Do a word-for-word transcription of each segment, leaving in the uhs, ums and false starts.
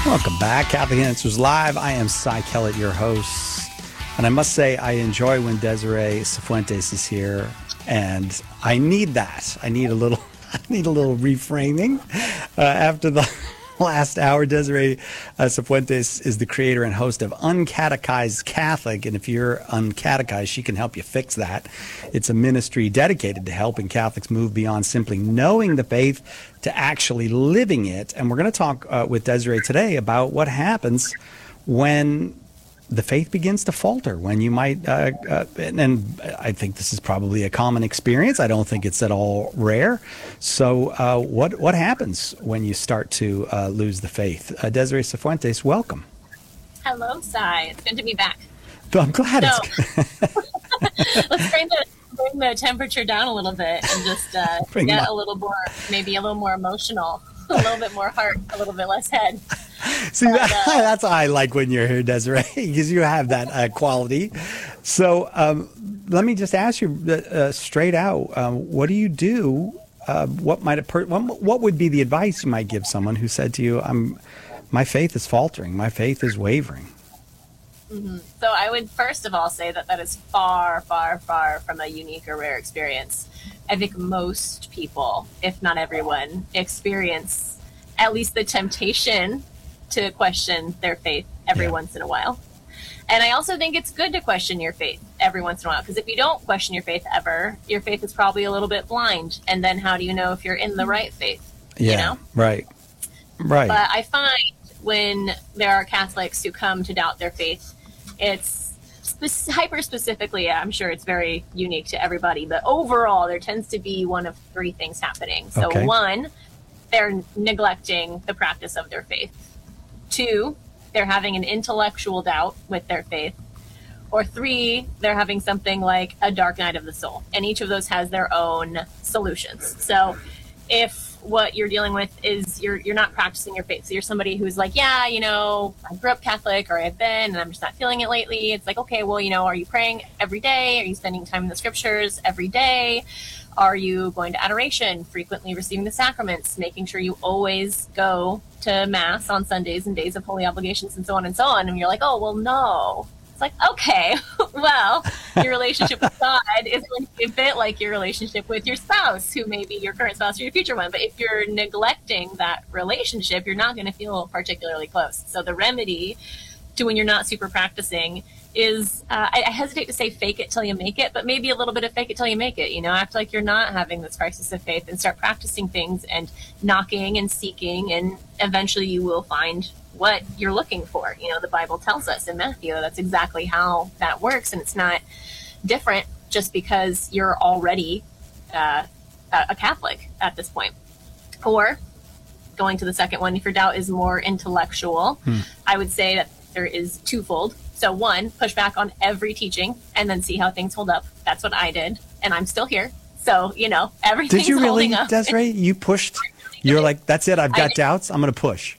Welcome back, Catholic Answers Live. I am Cy Kellett, your host. And I must say, I enjoy when Desiree Cifuentes is here. And I need that. I need a little I need a little reframing uh, after the last hour. Desiree uh, Cifuentes is the creator and host of Uncatechized Catholic. And if you're uncatechized, she can help you fix that. It's a ministry dedicated to helping Catholics move beyond simply knowing the faith to actually living it. And we're going to talk uh, with Desiree today about what happens when the faith begins to falter, when you might, uh, uh, and, and I think this is probably a common experience. I don't think it's at all rare. So uh, what what happens when you start to uh, lose the faith? Uh, Desiree Cifuentes, welcome. Hello, Cy. It's good to be back. I'm glad. So, it's let's bring the, bring the temperature down a little bit and just uh, get a little more, maybe a little more emotional, a little bit more heart, a little bit less head. See, that, that's what I like when you're here, Desiree, because you have that uh, quality. So um, let me just ask you uh, straight out, um, what do you do? Uh, what might a per- what would be the advice you might give someone who said to you, "I'm, my faith is faltering, my faith is wavering"? Mm-hmm. So I would first of all say that that is far, far, far from a unique or rare experience. I think most people, if not everyone, experience at least the temptation to question their faith every yeah. once in a while. And I also think it's good to question your faith every once in a while, because if you don't question your faith ever, your faith is probably a little bit blind. And then how do you know if you're in the right faith? Yeah, you know? right, right. But I find when there are Catholics who come to doubt their faith, it's spe- hyper specifically, I'm sure it's very unique to everybody, but overall there tends to be one of three things happening. So okay. One, they're neglecting the practice of their faith. Two, they're having an intellectual doubt with their faith. Or three, they're having something like a dark night of the soul. And each of those has their own solutions. So if what you're dealing with is you're you're not practicing your faith, so you're somebody who's like, yeah, you know, I grew up Catholic, or I've been, and I'm just not feeling it lately. It's like, okay, well, you know, are you praying every day? Are you spending time in the scriptures every day? Are you going to adoration, frequently receiving the sacraments, making sure you always go to Mass on Sundays and days of holy obligations and so on and so on? And you're like, oh, well, no. It's like, okay, well, your relationship with God is going to be a bit like your relationship with your spouse, who may be your current spouse or your future one. But if you're neglecting that relationship, you're not going to feel particularly close. So the remedy to when you're not super practicing is, uh, I, I hesitate to say fake it till you make it, but maybe a little bit of fake it till you make it. You know, act like you're not having this crisis of faith and start practicing things and knocking and seeking, and eventually you will find what you're looking for. You know, the Bible tells us in Matthew that's exactly how that works, and it's not different just because you're already uh, a Catholic at this point. Or going to the second one, if your doubt is more intellectual, hmm. I would say that there is twofold. So one, push back on every teaching and then see how things hold up. That's what I did, and I'm still here. So, you know, everything's Did you really, holding up. Desiree? You pushed? You're like, that's it, I've got doubts, I'm going to push.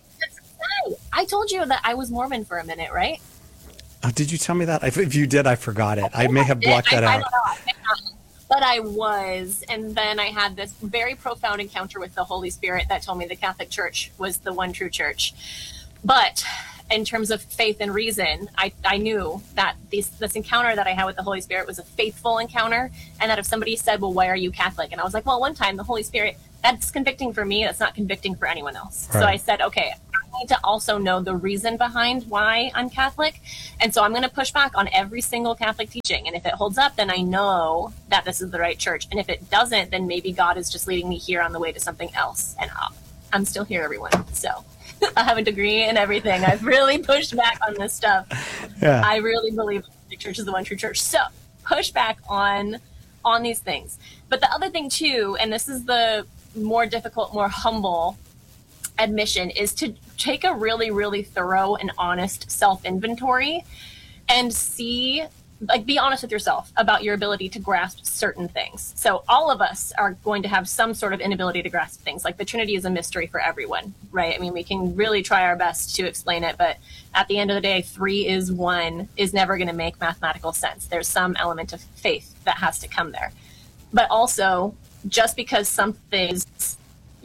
I told you that I was Mormon for a minute, right? Oh, did you tell me that? If you did, I forgot it. I may have blocked I, that I out. don't know. I may not. But I was. And then I had this very profound encounter with the Holy Spirit that told me the Catholic Church was the one true church. But in terms of faith and reason, I, I knew that this, this encounter that I had with the Holy Spirit was a faithful encounter. And that if somebody said, well, why are you Catholic? And I was like, well, one time the Holy Spirit, that's convicting for me. That's not convicting for anyone else. Right. So I said, okay, I need to also know the reason behind why I'm Catholic. And so I'm going to push back on every single Catholic teaching. And if it holds up, then I know that this is the right church. And if it doesn't, then maybe God is just leading me here on the way to something else. And I'm still here, everyone. So I have a degree in everything. I've really pushed back on this stuff. Yeah. I really believe the church is the one true church. So push back on on these things. But the other thing too, and this is the more difficult, more humble admission, is to take a really, really thorough and honest self-inventory and see, like, be honest with yourself about your ability to grasp certain things. So all of us are going to have some sort of inability to grasp things. Like the Trinity is a mystery for everyone, right? I mean, we can really try our best to explain it, but at the end of the day, three is one is never going to make mathematical sense. There's some element of faith that has to come there. But also, just because something is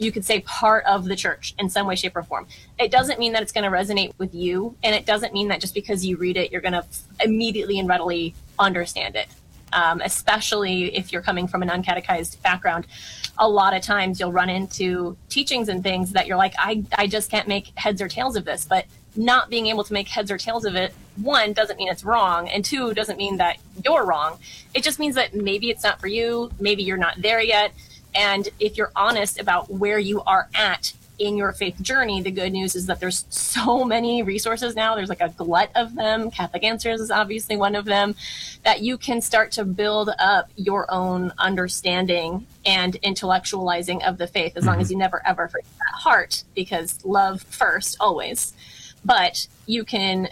you could say, part of the church in some way, shape, or form. It doesn't mean that it's going to resonate with you, and it doesn't mean that just because you read it, you're going to immediately and readily understand it. Um, especially if you're coming from an uncatechized background, a lot of times you'll run into teachings and things that you're like, I, I just can't make heads or tails of this. But not being able to make heads or tails of it, one, doesn't mean it's wrong, and two, doesn't mean that you're wrong. It just means that maybe it's not for you, maybe you're not there yet. And if you're honest about where you are at in your faith journey, the good news is that there's so many resources now. There's like a glut of them. Catholic Answers is obviously one of them, that you can start to build up your own understanding and intellectualizing of the faith, as mm-hmm. long as you never ever forget that heart, because love first, always. But you can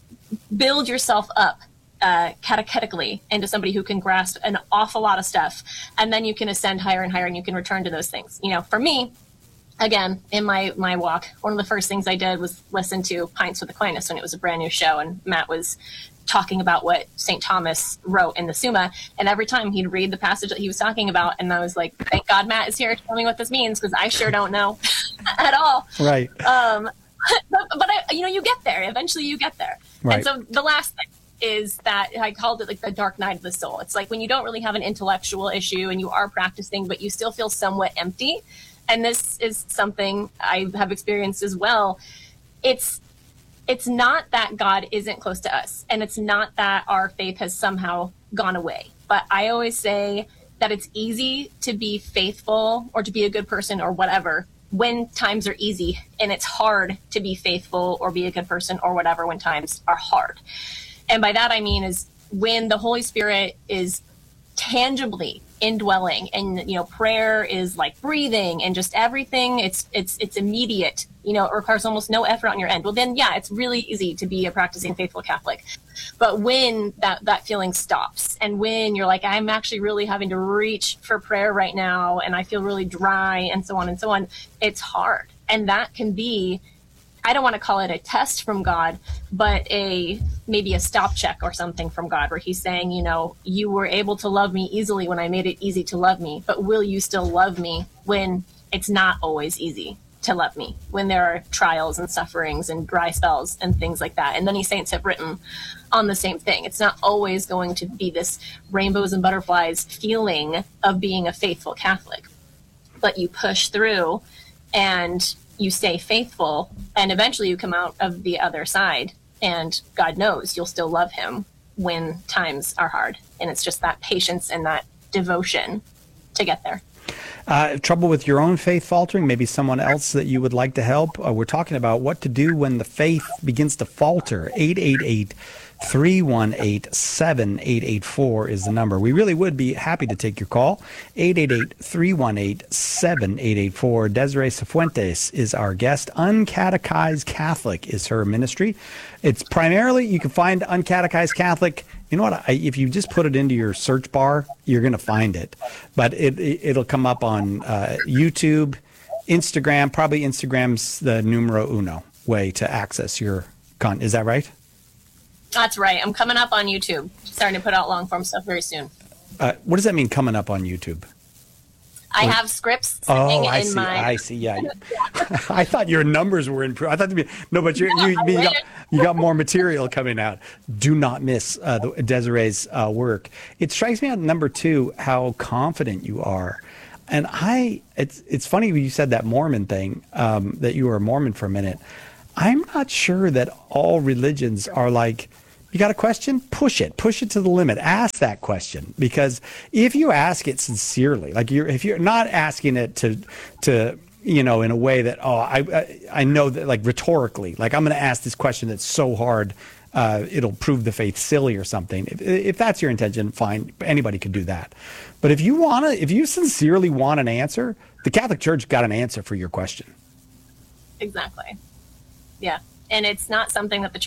build yourself up uh, catechetically into somebody who can grasp an awful lot of stuff, and then you can ascend higher and higher, and you can return to those things. You know, for me, again, in my, my walk, one of the first things I did was listen to Pints with Aquinas when it was a brand new show, and Matt was talking about what Saint Thomas wrote in the Summa, and every time he'd read the passage that he was talking about, and I was like, thank God Matt is here to tell me what this means, because I sure don't know at all. Right. Um, but, but I, you know, you get there. Eventually you get there. Right. And so the last thing is that I called it like the dark night of the soul. It's like when you don't really have an intellectual issue and you are practicing, but you still feel somewhat empty. And this is something I have experienced as well. It's it's not that God isn't close to us, and it's not that our faith has somehow gone away. But I always say that it's easy to be faithful or to be a good person or whatever when times are easy, and it's hard to be faithful or be a good person or whatever when times are hard. And by that I mean is when the Holy Spirit is tangibly indwelling, and you know, prayer is like breathing and just everything, it's it's it's immediate, you know, it requires almost no effort on your end. Well, then yeah, it's really easy to be a practicing faithful Catholic. But when that that feeling stops, and when you're like, I'm actually really having to reach for prayer right now, and I feel really dry, and so on and so on, it's hard. And that can be, I don't want to call it a test from God, but a maybe a stop check or something from God, where he's saying, you know, you were able to love me easily when I made it easy to love me, but will you still love me when it's not always easy to love me, when there are trials and sufferings and dry spells and things like that? And many saints have written on the same thing. It's not always going to be this rainbows and butterflies feeling of being a faithful Catholic, but you push through and you stay faithful, and eventually you come out of the other side, and God knows you'll still love him when times are hard. And it's just that patience and that devotion to get there. Uh, trouble with your own faith faltering, maybe someone else that you would like to help. Uh, we're talking about what to do when the faith begins to falter. eight eight eight, three one eight, seven eight eight four is the number. We really would be happy to take your call. eight eight eight, three one eight, seven eight eight four. Desiree Cifuentes is our guest. Uncatechized Catholic is her ministry. It's primarily, you can find Uncatechized Catholic. You know what? I, if you just put it into your search bar, you're going to find it. But it, it, it'll come up on uh, YouTube, Instagram. Probably Instagram's the numero uno way to access your content. Is that right? That's right. I'm coming up on YouTube. Starting to put out long form stuff very soon. Uh, what does that mean, coming up on YouTube? I have scripts sitting oh, I in see, my... I see, yeah. I thought your numbers were improved. I thought to be, no, but you're, you, you, got, you got more material coming out. Do not miss uh, the, Desiree's uh, work. It strikes me at number two how confident you are. And I, it's it's funny when you said that Mormon thing, um, that you were a Mormon for a minute. I'm not sure that all religions are like, you got a question? Push it. Push it to the limit. Ask that question, because if you ask it sincerely, like you're, if you're not asking it to, to, you know, in a way that, oh, I, I, I know that, like rhetorically, like I'm going to ask this question that's so hard, uh, it'll prove the faith silly or something. If, if that's your intention, fine. Anybody could do that. But if you want to, if you sincerely want an answer, the Catholic Church got an answer for your question. Exactly. Yeah. And it's not something that the